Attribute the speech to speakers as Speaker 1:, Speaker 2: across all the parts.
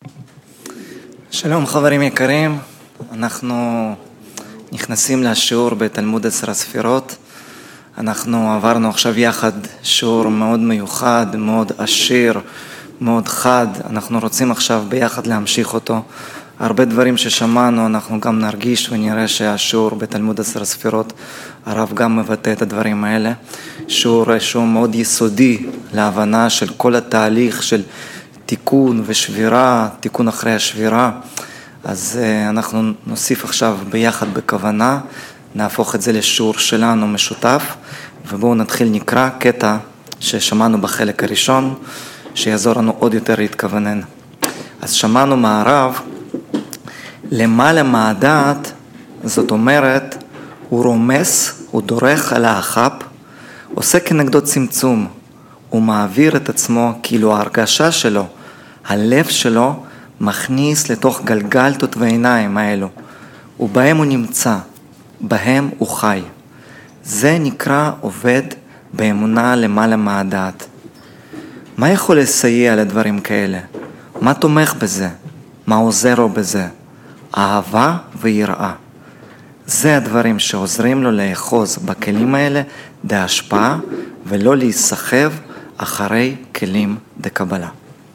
Speaker 1: שלום חברים יקרים, אנחנו נכנסים לשיעור בתלמוד 10 הספירות. אנחנו עברנו עכשיו יחד שיעור מאוד מיוחד, מאוד עשיר, מאוד חד. אנחנו רוצים עכשיו ביחד להמשיך אותו. הרבה דברים ששמענו אנחנו גם נרגיש ונראה שהשיעור בתלמוד 10 הספירות, הרב גם מבטא את הדברים האלה. שיעור שהוא מאוד יסודי להבנה של כל התהליך של תיקון ושבירה, תיקון אחרי השבירה. אז אנחנו נוסיף עכשיו ביחד בכוונה, נהפוך את זה לשיעור שלנו משותף, ובואו נתחיל נקרא קטע ששמענו בחלק הראשון, שיעזור לנו עוד יותר להתכוונן. אז שמענו מהרב, למעלה מהדעת, זאת אומרת, הוא רומס, הוא דורך על האחפ, עושה כנגדו צמצום, הוא מעביר את עצמו, כאילו ההרגשה שלו, הלב שלו, מכניס לתוך גלגלתות ועיניים האלו, ובהם הוא נמצא, בהם הוא חי. זה נקרא עובד באמונה למעלה מהדעת. מה יכול לסייע לדברים כאלה? מה תומך בזה? מה עוזר לו בזה? אהבה ויראה. זה הדברים שעוזרים לו לאחוז בכלים האלה בהשפעה, ולא להיסחב אחרי כלים דקבלה.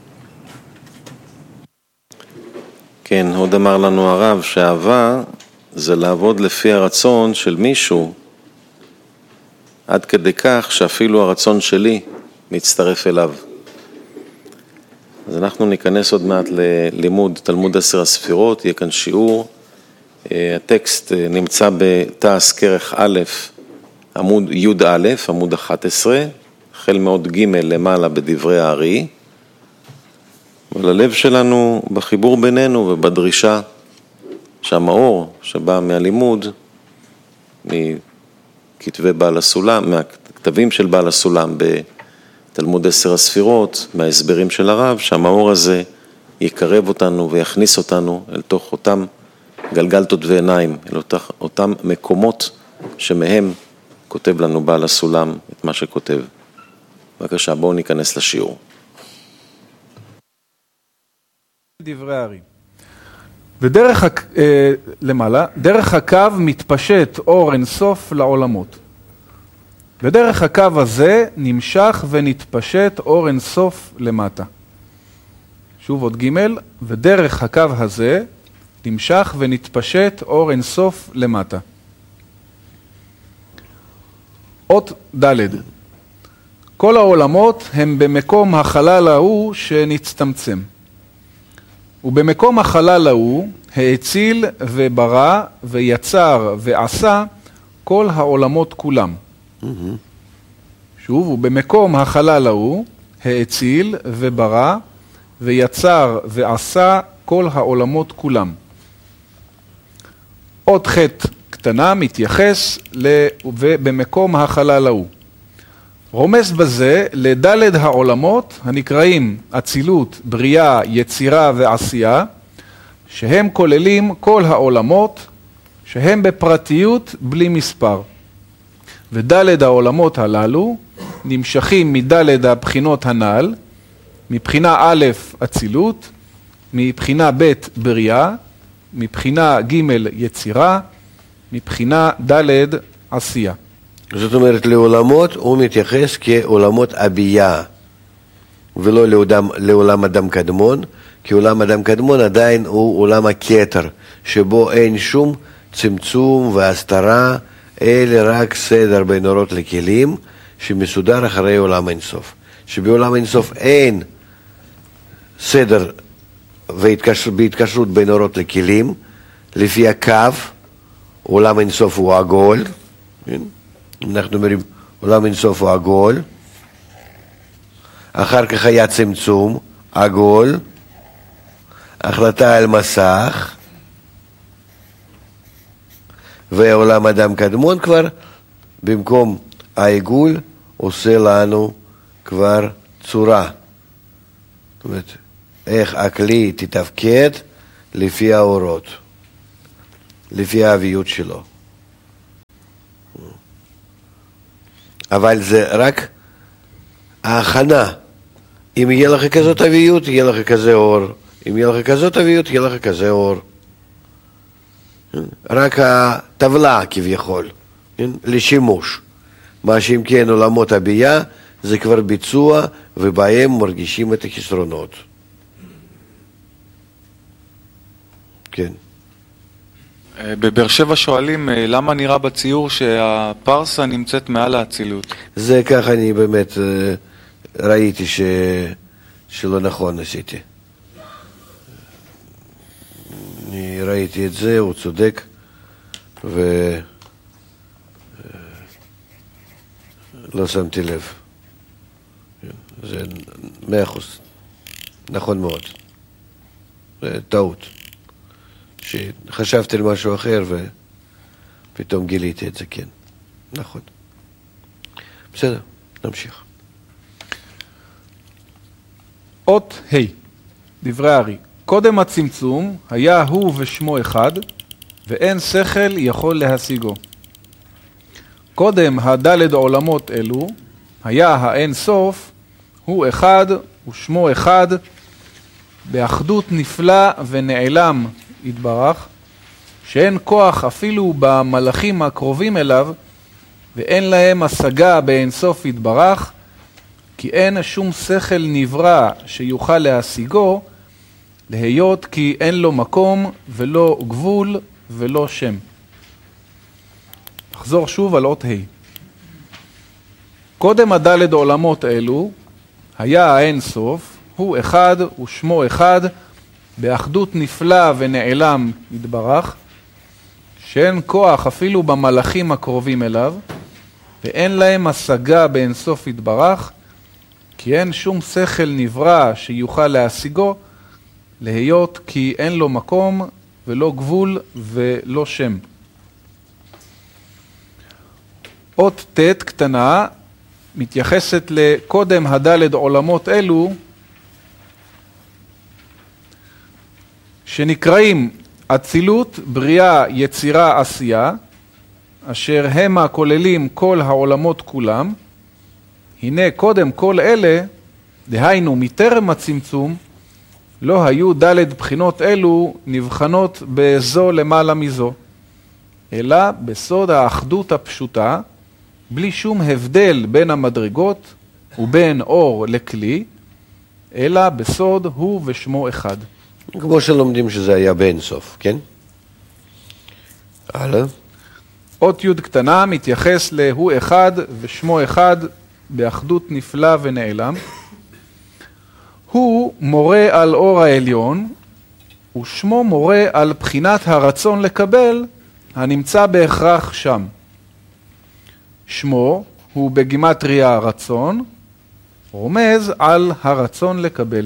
Speaker 2: כן, עוד אמר לנו הרב שאהבה זה לעבוד לפי הרצון של מישהו, עד כדי כך שאפילו הרצון שלי מצטרף אליו. אז אנחנו ניכנס עוד מעט ללימוד תלמוד 10 הספירות, יהיה כאן שיעור. הטקסט נמצא בתעש כרך א', עמוד י' א', עמוד 11, החל מעוד ג' למעלה בדברי הארי. אבל הלב שלנו בחיבור בינינו ובדרישה שהמאור שבא מהלימוד, מכתבי בעל הסולם, מהכתבים של בעל הסולם בתלמוד 10 הספירות, מההסברים של הרב, שהמאור הזה יקרב אותנו ויכניס אותנו אל תוך אותם גלגלתות ועיניים, אל אותם מקומות שמהם כותב לנו בעל הסולם את מה שכותב. בבקשה, בואו ניכנס לשיעור.
Speaker 3: דברי הארי. ודרך למעלה, דרך הקו מתפשט אור אינסוף לעולמות. ודרך הקו הזה נמשך ונתפשט אור אינסוף למטה. שוב עוד ג', ודרך הקו הזה נמשך ונתפשט אור אינסוף למטה. אות ד', כל העולמות הם במקום החלל ההוא שנצטמצם. ובמקום החלל ההוא האציל וברא ויצר ועשה כל העולמות כולם. שוב, ובמקום החלל ההוא האציל וברא ויצר ועשה כל העולמות כולם. עוד חטא קטנה מתייחס ובמקום החלל ההוא. רומס בזה לדלת העולמות הנקראים אצילות, בריאה, יצירה ועשייה, שהם כוללים כל העולמות, שהם בפרטיות בלי מספר. ודלת העולמות הללו נמשכים מדלת הבחינות הנ"ל, מבחינה א' אצילות, מבחינה ב' בריאה, מבחינה ג' יצירה, מבחינה ד' עשייה.
Speaker 4: זאת אומרת, לעולמות הוא מתייחס כעולמות הבייה, ולא לעולם אדם קדמון, כי עולם אדם קדמון עדיין הוא עולם הכתר, שבו אין שום צמצום והסתרה, אלא רק סדר בין אורות לכלים, שמסודר אחרי עולם אינסוף. שבעולם אינסוף אין סדר והתקשרות בין אורות לכלים, לפי הקו, עולם אינסוף הוא עגול, אנחנו אומרים, עולם אינסוף הוא עגול, אחר כך היה צמצום, עגול, החלטה על מסך, ועולם אדם קדמון כבר, במקום העיגול, עושה לנו כבר צורה. זאת אומרת, איך הכלי תתפקד לפי האורות, לפי האביות שלו. אבל זה רק ההכנה. אם יהיה לך כזאת אביות, יהיה לך כזה אור, אם יהיה לך כזאת אביות, יהיה לך כזה אור. רק הטבלה כביכול, לשימוש. מה שאם כן עולמות הבייה, זה כבר ביצוע, ובהם מרגישים את החסרונות. כן.
Speaker 5: בבאר שבע שואלים למה נראה בציור שהפרסה נמצאת מעל האצילות.
Speaker 4: זה ככה אני באמת ראיתי שלא נכון עשיתי. אני ראיתי את זה, הוא צודק, ולא שמתי לב. זה 100%. נכון מאוד. זה טעות. שחשבתי על משהו אחר ופתאום גיליתי את זה, כן. נכון. בסדר, נמשיך.
Speaker 3: אות ה' דברי הארי. קודם הצמצום היה הוא ושמו אחד, ואין שכל יכול להשיגו. קודם הדלת עולמות אלו, היה האין סוף, הוא אחד ושמו אחד, באחדות נפלא ונעלם יתברך, שאין כוח אפילו במלאכים הקרובים אליו, ואין להם השגה באין סוף יתברך, כי אין שום שכל נברא שיוכל להשיגו, להיות כי אין לו מקום ולא גבול ולא שם. נחזור שוב על אות ה'. קודם הדלת עולמות אלו, היה האין סוף, הוא אחד ושמו אחד, באחדות נפלא ונעלם יתברך, שאין כוח אפילו במלאכים הקרובים אליו, ואין להם השגה באין סוף יתברך, כי אין שום שכל נברא שיוכל להשיגו, להיות כי אין לו מקום ולא גבול ולא שם. אות ט' קטנה מתייחסת לקודם הדלת עולמות אלו, שנקראים אצילות, בריאה, יצירה, עשייה, אשר הם הכוללים כל העולמות כולם. הנה קודם כל אלה, דהיינו מטרם הצמצום, לא היו דלת בחינות אלו נבחנות בזו למעלה מזו, אלא בסוד האחדות הפשוטה, בלי שום הבדל בין המדרגות ובין אור לכלי, אלא בסוד הוא ושמו אחד.
Speaker 4: כמו שלומדים שזה היה באין סוף, כן? הלאה.
Speaker 3: אות י' קטנה מתייחס להוא אחד ושמו אחד באחדות נפלא ונעלם. הוא מורה על אור העליון, ושמו מורה על בחינת הרצון לקבל הנמצא בהכרח שם. שמו הוא בגימטריה רצון, רומז על הרצון לקבל.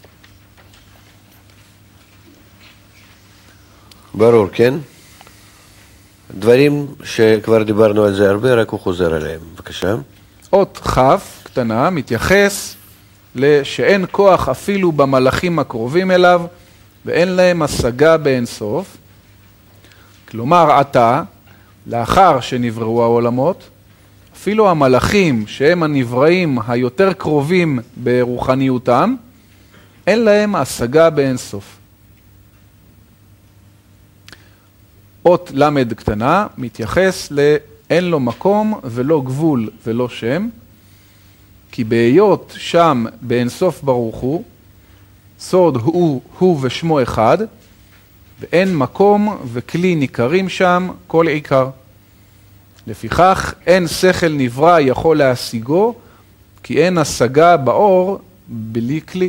Speaker 4: ברור, כן? דברים שכבר דיברנו על זה הרבה, רק הוא חוזר עליהם. בבקשה.
Speaker 3: אות כ' קטנה מתייחס לשאין כוח אפילו במלאכים הקרובים אליו, ואין להם השגה באין סוף. כלומר, עתה, לאחר שנבראו העולמות, אפילו המלאכים שהם הנבראים היותר קרובים ברוחניותם, אין להם השגה באין סוף. אות למד קטנה מתייחס לאין לו מקום ולא גבול ולא שם, כי בהיות שם באין סוף ברוך הוא, סוד הוא ושמו אחד, ואין מקום וכלי ניכרים שם כל עיקר. לפיכך אין שכל נברא יכול להשיגו, כי אין השגה באור בלי כלי.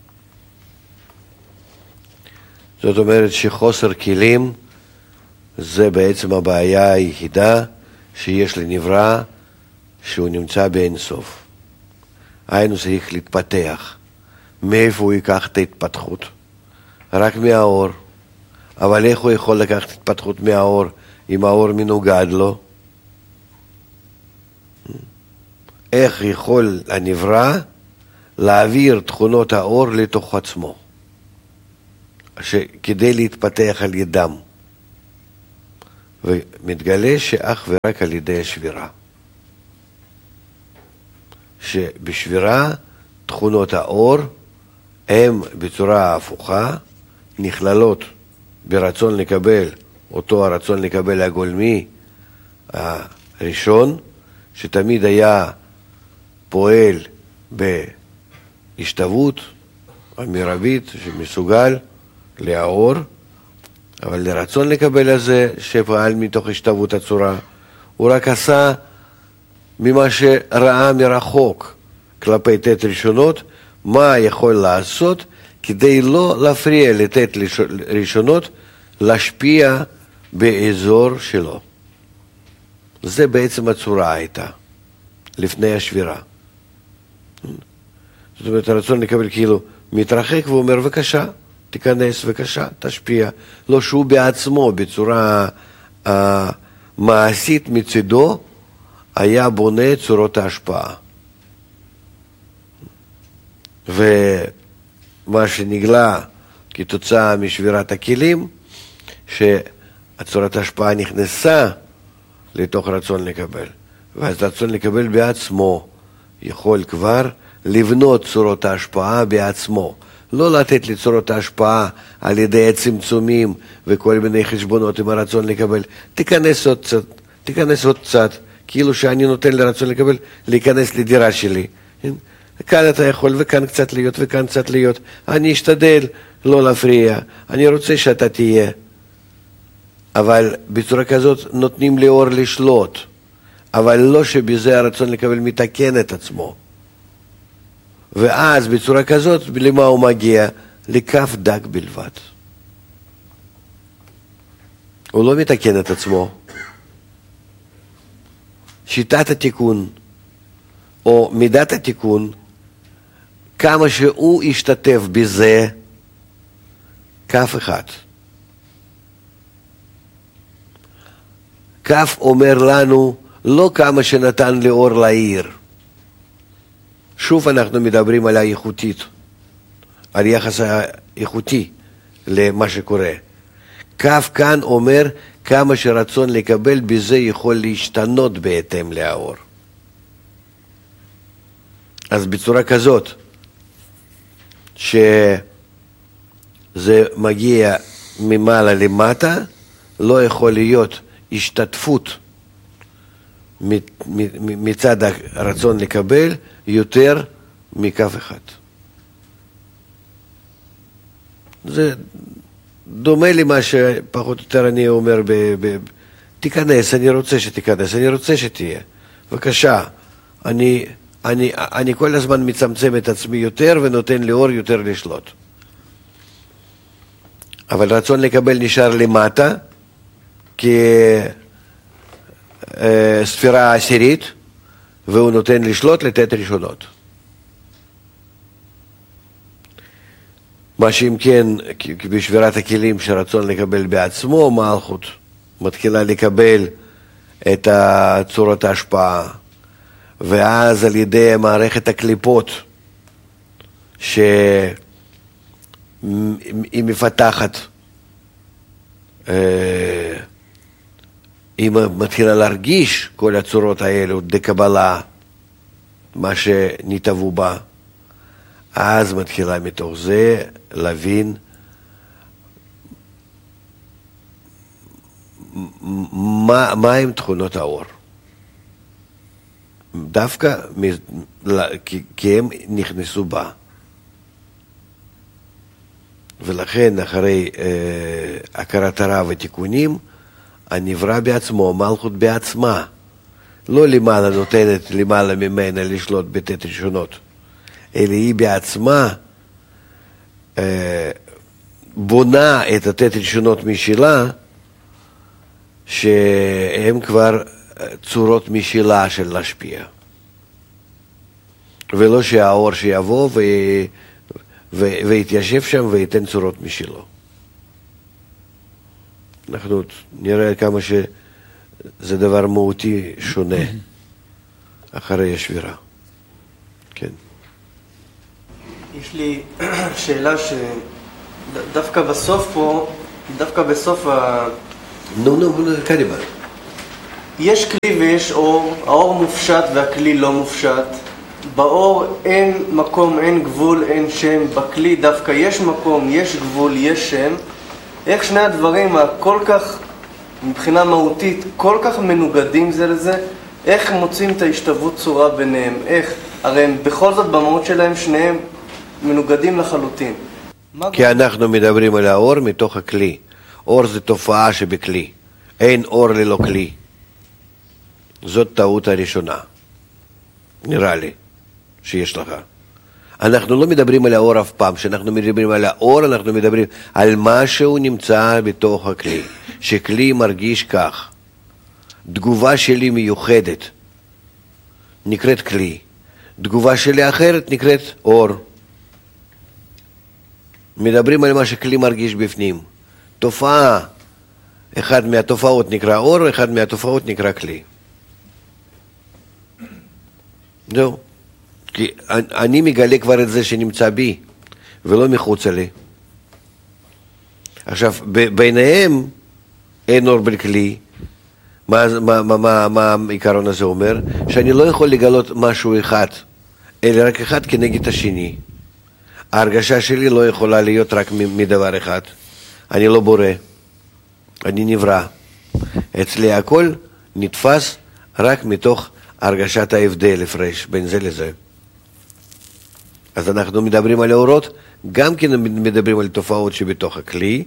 Speaker 4: זאת אומרת שחוסר כלים זה בעצם הבעיה היחידה שיש לנברא, שהוא נמצא באין סוף. היינו צריך להתפתח. מאיפה הוא ייקח את ההתפתחות? רק מהאור. אבל איך הוא יכול לקחת התפתחות מהאור אם האור מנוגד לו? איך יכול הנברא להעביר תכונות האור לתוך עצמו, כדי להתפתח על ידם? ומתגלה שאך ורק על ידי השבירה. שבשבירה תכונות האור הם בצורה הפוכה נכללות ברצון לקבל, אותו הרצון לקבל הגולמי הראשון, שתמיד היה פועל בהשתוות המרבית שמסוגל לאור, אבל לרצון לקבל הזה שפעל מתוך השתוות הצורה, הוא רק עשה ממה שראה מרחוק כלפי תת ראשונות, מה יכול לעשות כדי לא להפריע לתת ראשונות להשפיע באזור שלו. זה בעצם הצורה הייתה, לפני השבירה. זאת אומרת, הרצון לקבל כאילו מתרחק ואומר, בבקשה, תיכנס, בבקשה, תשפיע. לא שהוא בעצמו, בצורה מעשית מצידו, היה בונה צורות ההשפעה. ומה שנגלה כתוצאה משבירת הכלים, שהצורת ההשפעה נכנסה לתוך רצון לקבל. ואז רצון לקבל בעצמו יכול כבר לבנות צורות ההשפעה בעצמו. לא לתת לצורות ההשפעה על ידי הצמצומים וכל מיני חשבונות עם הרצון לקבל. תיכנס עוד קצת, כאילו שאני נותן לרצון לקבל, להיכנס לדירה שלי. כאן אתה יכול וכאן קצת להיות וכאן קצת להיות. אני אשתדל לא להפריע, אני רוצה שאתה תהיה. אבל בצורה כזאת נותנים לאור לשלוט, אבל לא שבזה הרצון לקבל מתקן את עצמו. ואז בצורה כזאת, למה הוא מגיע? לכף דק בלבד. הוא לא מתקן את עצמו. שיטת התיקון, או מידת התיקון, כמה שהוא ישתתף בזה, כף אחד. כף אומר לנו, לא כמה שנתן לאור לעיר. שוב אנחנו מדברים על האיכותית, על יחס האיכותי למה שקורה. כף כאן אומר כמה שרצון לקבל בזה יכול להשתנות בהתאם לאור. אז בצורה כזאת, שזה מגיע ממעלה למטה, לא יכול להיות השתתפות מצד הרצון לקבל יותר מכף אחד. זה דומה למה שפחות או יותר אני אומר, תיכנס, אני רוצה שתיכנס, אני רוצה שתהיה. בבקשה, אני כל הזמן מצמצם את עצמי יותר ונותן לאור יותר לשלוט. אבל רצון לקבל נשאר למטה, כספירה עשירית, והוא נותן לשלוט לתת ראשונות. מה שאם כן, בשבירת הכלים שרצון לקבל בעצמו, מלכות מתחילה לקבל את צורות ההשפעה, ואז על ידי מערכת הקליפות שהיא מפתחת, היא מתחילה להרגיש כל הצורות האלו דקבלה, מה שנתאבו בה, אז מתחילה מתוך זה להבין מה הם תכונות האור. דווקא כי הם נכנסו בה. ולכן אחרי הכרת הרע ותיקונים, הנברא בעצמו, מלכות בעצמה, לא למעלה נותנת למעלה ממנה לשלוט בתת ראשונות, אלא היא בעצמה בונה את התת ראשונות משלה, שהן כבר צורות משלה של להשפיע. ולא שהאור שיבוא ויתיישב שם וייתן צורות משלו. אנחנו נראה כמה שזה דבר מהותי שונה אחרי השבירה. כן.
Speaker 6: יש לי שאלה שדווקא בסוף פה, דווקא בסוף
Speaker 4: קדימה.
Speaker 6: יש כלי ויש אור, האור מופשט והכלי לא מופשט. באור אין מקום, אין גבול, אין שם, בכלי דווקא יש מקום, יש גבול, יש שם. איך שני הדברים הכל כך, מבחינה מהותית, כל כך מנוגדים זה לזה, איך מוצאים את ההשתוות צורה ביניהם? איך? הרי הם בכל זאת במהות שלהם שניהם מנוגדים לחלוטין.
Speaker 4: כי אנחנו מדברים על האור מתוך הכלי. אור זה תופעה שבכלי. אין אור ללא כלי. זאת טעות הראשונה. נראה לי שיש לך. אנחנו לא מדברים על האור אף פעם. כשאנחנו מדברים על האור, אנחנו מדברים על משהו נמצא בתוך הכלי. שכלי מרגיש כך. תגובה שלי מיוחדת. נקראת כלי. תגובה שלי אחרת נקראת אור. מדברים על מה שכלי מרגיש בפנים. תופעה. אחד מהתופעות נקרא אור, אחד מהתופעות נקרא כלי. זהו. כי אני מגלה כבר את זה שנמצא בי, ולא מחוץ לי. עכשיו, ביניהם אין אור בין כלי. מה העיקרון הזה אומר? שאני לא יכול לגלות משהו אחד, אלא רק אחד כנגד השני. ההרגשה שלי לא יכולה להיות רק מדבר אחד. אני לא בורא, אני נברא. אצלי הכל נתפס רק מתוך הרגשת ההבדל, הפרש בין זה לזה. אז אנחנו מדברים על האורות, גם כן מדברים על תופעות שבתוך הכלי,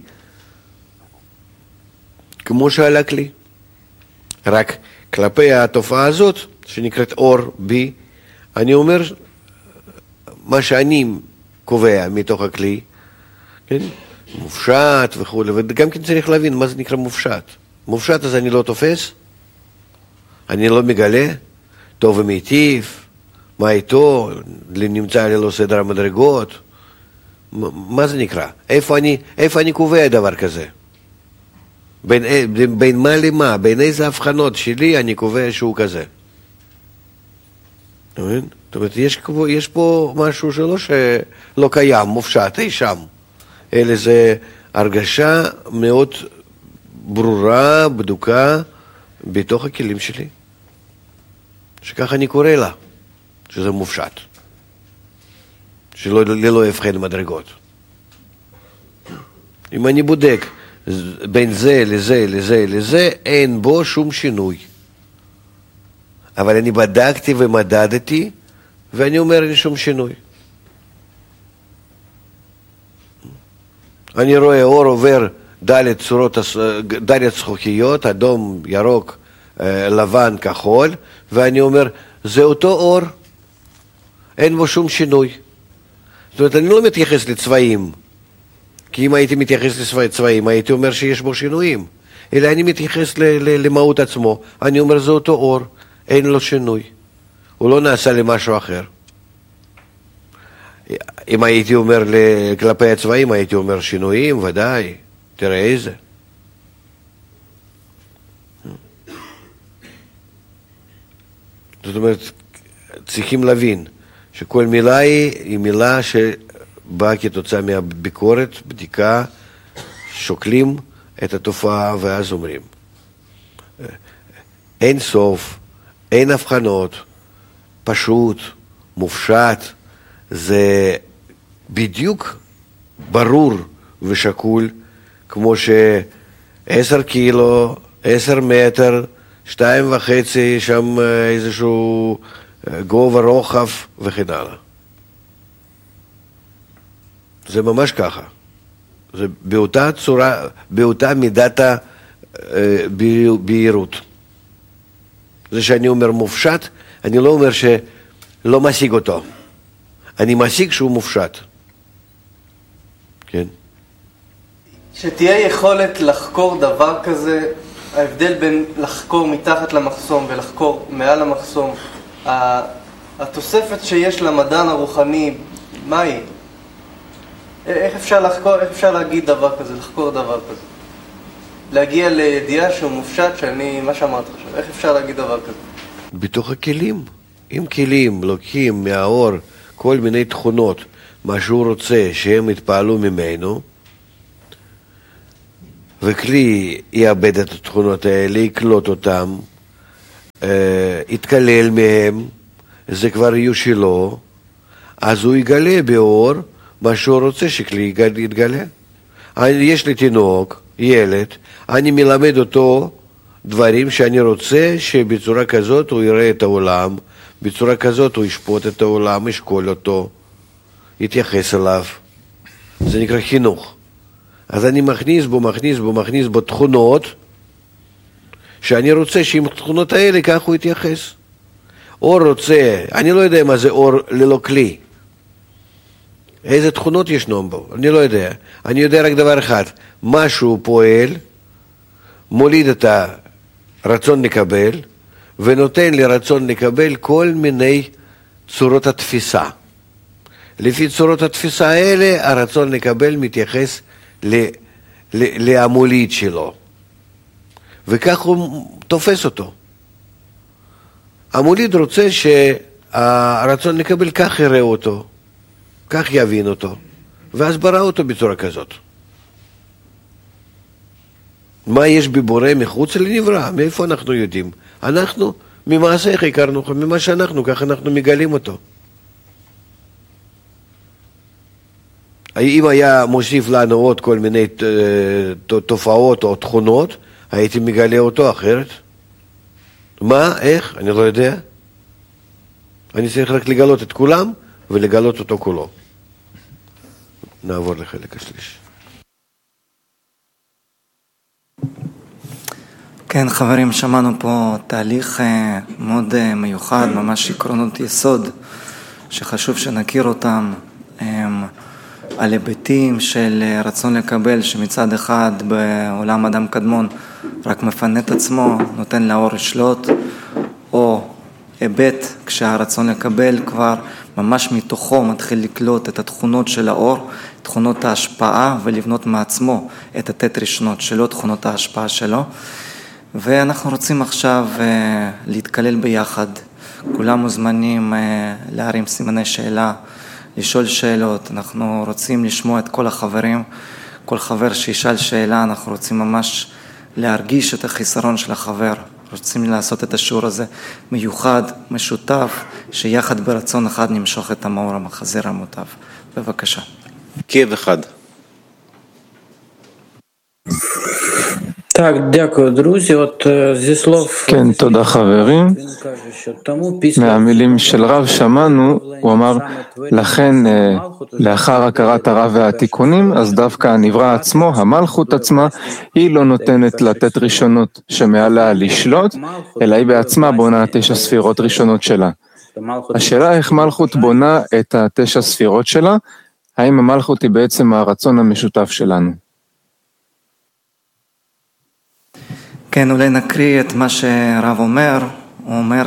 Speaker 4: כמו שעל הכלי. רק כלפי התופעה הזאת, שנקראת אור בי, אני אומר מה שאני קובע מתוך הכלי, כן? מופשט וכו', וגם כן צריך להבין מה זה נקרא מופשט. מופשט אז אני לא תופס, אני לא מגלה, טוב ומיטיב, מה איתו, נמצא ללא סדר המדרגות, מה זה נקרא? איפה אני קובע דבר כזה? בין מה למה, בין איזה הבחנות שלי אני קובע שהוא כזה. זאת אומרת, יש פה משהו שלא קיים, מופשט, אי שם. אלא זה הרגשה מאוד ברורה, בדוקה, בתוך הכלים שלי. שככה אני קורא לה, שזה מופשט. שלא הבחן מדרגות. אם אני בודק בין זה לזה לזה לזה, אין בו שום שינוי. אבל אני בדקתי ומדדתי, ואני אומר אין שום שינוי. אני רואה אור עובר דלת זכוכיות, אדום, ירוק, לבן, כחול, ואני אומר, זה אותו אור, אין בו שום שינוי. זאת אומרת, אני לא מתייחס לצבעים, כי אם הייתי מתייחס לצבעים, הייתי אומר שיש בו שינויים. אלא אני מתייחס למהות עצמו. אני אומר, זה אותו אור, אין לו שינוי. הוא לא נעשה למשהו אחר. אם הייתי אומר כלפי הצבעים, הייתי אומר שינויים, ודאי. תראה איזה. זאת אומרת, צריכים להבין שכל מילה היא מילה שבאה כתוצאה מהביקורת, בדיקה, שוקלים את התופעה ואז אומרים. אין סוף, אין הבחנות, פשוט, מופשט, זה בדיוק ברור ושקול, כמו ש10 קילו, 10 מטר, 2.5, שם איזשהו גובה רוחב וכן הלאה. זה ממש ככה. זה באותה צורה, באותה מידת בהירות. זה שאני אומר מופשט, אני לא אומר שלא משיג אותו. אני משיג שהוא מופשט. כן?
Speaker 6: שתהיה יכולת לחקור דבר כזה, ההבדל בין לחקור מתחת למחסום ולחקור מעל המחסום, התוספת שיש למדען הרוחני, מה היא? איך אפשר לחקור, איך אפשר להגיד דבר כזה, לחקור דבר כזה? להגיע לידיעה שהוא מופשט, מה שאמרת עכשיו, איך אפשר להגיד דבר כזה?
Speaker 4: בתוך הכלים. אם כלים לוקחים מהאור כל מיני תכונות, מה שהוא רוצה שהם יתפעלו ממנו, וכלי יאבד את התכונות האלה, יקלוט אותם, יתקלל מהם, זה כבר יהיו שלו, אז הוא יגלה באור מה שהוא רוצה שכלי יתגלה. יש לי תינוק, ילד, אני מלמד אותו דברים שאני רוצה שבצורה כזאת הוא יראה את העולם, בצורה כזאת הוא ישפוט את העולם, ישקול אותו, יתייחס אליו. זה נקרא חינוך. אז אני מכניס בו תכונות שאני רוצה שעם התכונות האלה כך הוא יתייחס. אור רוצה, אני לא יודע מה זה אור ללא כלי. איזה תכונות ישנם בו, אני לא יודע. אני יודע רק דבר אחד, משהו פועל, מוליד את הרצון לקבל, ונותן לי רצון לקבל כל מיני צורות התפיסה. לפי צורות התפיסה האלה, הרצון לקבל מתייחס למוליד שלו. וכך הוא תופס אותו. המוליד רוצה שהרצון לקבל כך יראה אותו, כך יבין אותו, ואז ברא אותו בצורה כזאת. מה יש בבורא מחוץ לנברא? מאיפה אנחנו יודעים? אנחנו ממעשיך הכרנו, ממה שאנחנו, כך אנחנו מגלים אותו. אם היה מוסיף לנו עוד כל מיני תופעות או תכונות, הייתי מגלה אותו אחרת. מה? איך? אני לא יודע. אני צריך רק לגלות את כולם ולגלות אותו כולו. נעבור לחלק השלישי.
Speaker 1: כן, חברים, שמענו פה תהליך מאוד מיוחד, ממש עקרונות יסוד, שחשוב שנכיר אותם, על היבטים של רצון לקבל, שמצד אחד בעולם אדם קדמון רק מפנה את עצמו, נותן לאור לשלוט, או היבט כשהרצון לקבל כבר ממש מתוכו מתחיל לקלוט את התכונות של האור, תכונות ההשפעה, ולבנות מעצמו את התת ראשונות שלו, תכונות ההשפעה שלו. ואנחנו רוצים עכשיו להתקלל ביחד. כולם מוזמנים להרים סימני שאלה, לשאול שאלות. אנחנו רוצים לשמוע את כל החברים. כל חבר שישאל שאלה, אנחנו רוצים ממש להרגיש את החיסרון של החבר. רוצים לעשות את השיעור הזה מיוחד, משותף, שיחד ברצון אחד נמשוך את המאור המחזיר המוטב. בבקשה.
Speaker 2: קייב אחד.
Speaker 7: כן, תודה חברים. מהמילים של רב שמענו, הוא אמר, לכן לאחר הכרת הרב והתיקונים, אז דווקא הנברא עצמו, המלכות עצמה, היא לא נותנת לתת ראשונות שמעלה לשלוט, אלא היא בעצמה בונה 9 ספירות ראשונות שלה. השאלה איך מלכות בונה את 9 ספירות שלה, האם המלכות היא בעצם הרצון המשותף שלנו?
Speaker 1: כן, אולי נקריא את מה שרב אומר. הוא אומר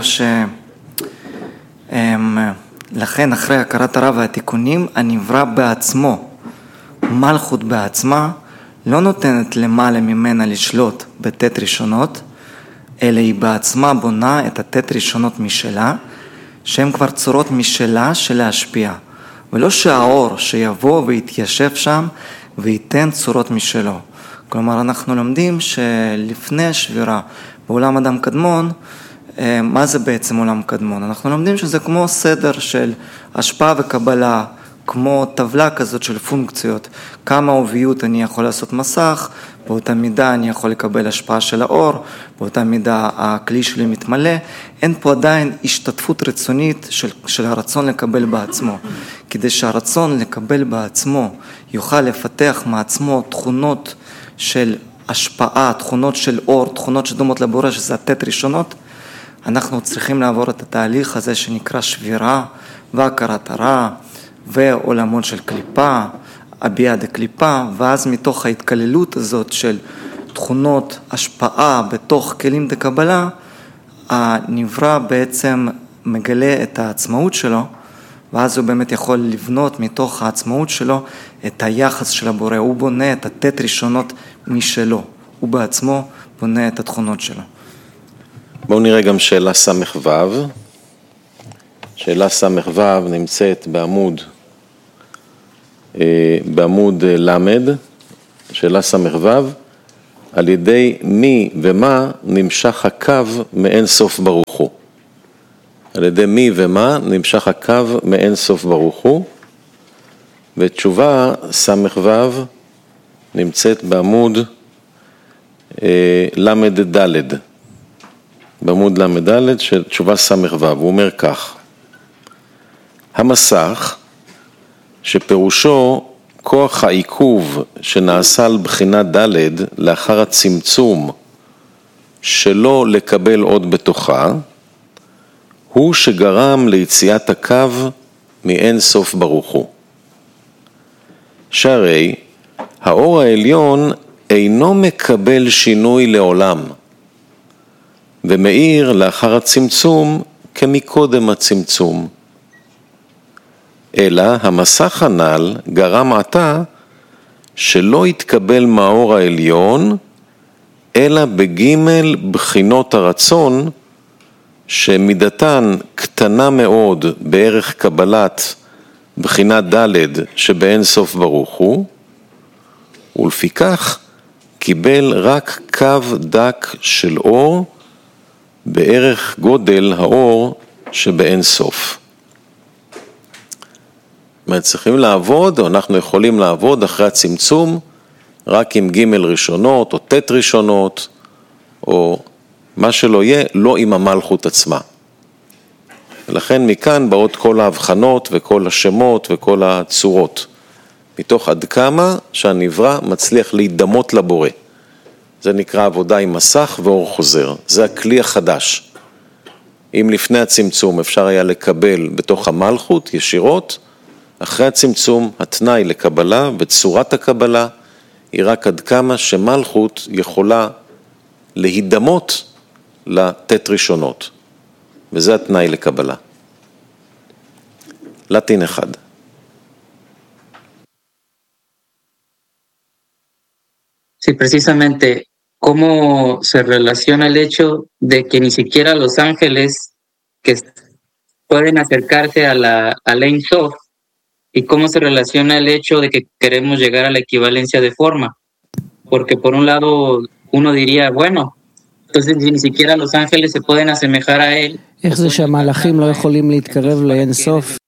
Speaker 1: לכן אחרי הכרת הרב והתיקונים, הנברא בעצמו, מלכות בעצמה, לא נותנת למעלה ממנה לשלוט בתת ראשונות, אלא היא בעצמה בונה את התת ראשונות משלה, שהן כבר צורות משלה של להשפיע. ולא שהאור שיבוא ויתיישב שם וייתן צורות משלו. כלומר, אנחנו לומדים שלפני השבירה בעולם אדם קדמון, מה זה בעצם עולם קדמון? אנחנו לומדים שזה כמו סדר של השפעה וקבלה, כמו טבלה כזאת של פונקציות. כמה עוביות אני יכול לעשות מסך, באותה מידה אני יכול לקבל השפעה של האור, באותה מידה הכלי שלי מתמלא. אין פה עדיין השתתפות רצונית של הרצון לקבל בעצמו. כדי שהרצון לקבל בעצמו יוכל לפתח מעצמו תכונות של השפעה, תכונות של אור, תכונות שדומות לבורא, שזה התת ראשונות, אנחנו צריכים לעבור את התהליך הזה שנקרא שבירה והכרת הרע ועולמות של קליפה, הביאה דקליפה, ואז מתוך ההתקללות הזאת של תכונות השפעה בתוך כלים דקבלה, הנברא בעצם מגלה את העצמאות שלו, ואז הוא באמת יכול לבנות מתוך העצמאות שלו את היחס של הבורא. הוא בונה את התת ראשונות משלו. הוא בעצמו בונה את התכונות שלו.
Speaker 2: בואו נראה גם שאלה סמך וו. שאלה סמך וו נמצאת בעמוד למד. שאלה סמך וו. על ידי מי ומה נמשך הקו מאין סוף ברוך הוא. על ידי מי ומה נמשך הקו מאין סוף ברוך הוא, ותשובה סמ"ו נמצאת בעמוד למד ד', בעמוד למד ד' של תשובה סמ"ו, הוא אומר כך: המסך, שפירושו כוח העיכוב שנעשה על בחינת ד' לאחר הצמצום שלא לקבל עוד בתוכה, הוא שגרם ליציאת הקו מאין סוף ברוך הוא. שהרי האור העליון אינו מקבל שינוי לעולם, ומאיר לאחר הצמצום כמקודם הצמצום. אלא המסך הנ"ל גרם עתה שלא יתקבל מהאור העליון, אלא בגימל בחינות הרצון, שמידתן קטנה מאוד בערך קבלת בחינת ד' שבאין סוף ברוך הוא, ולפיכך קיבל רק קו דק של אור בערך גודל האור שבאין סוף. זאת אומרת, צריכים לעבוד, או אנחנו יכולים לעבוד אחרי הצמצום, רק עם ג' ראשונות, או ט' ראשונות, או מה שלא יהיה, לא עם המלכות עצמה. ולכן מכאן באות כל ההבחנות, וכל השמות, וכל הצורות. מתוך עד כמה שהנברא מצליח להידמות לבורא. זה נקרא עבודה עם מסך ואור חוזר. זה הכלי החדש. אם לפני הצמצום אפשר היה לקבל בתוך המלכות ישירות, אחרי הצמצום התנאי לקבלה וצורת הקבלה היא רק עד כמה שמלכות יכולה להידמות לתת ראשונות. וזה התנאי לקבלה. לטין אחד.
Speaker 8: Sí, precisamente, ¿cómo se relaciona el hecho de que ni siquiera los ángeles que pueden acercarse a la Ein Sof, y cómo se relaciona el hecho de que queremos llegar a la equivalencia de forma? Porque por un lado uno diría, bueno, entonces ni siquiera los ángeles se pueden asemejar a él.
Speaker 9: איך זה שהמלאכים לא יכולים להתקרב לאין סוף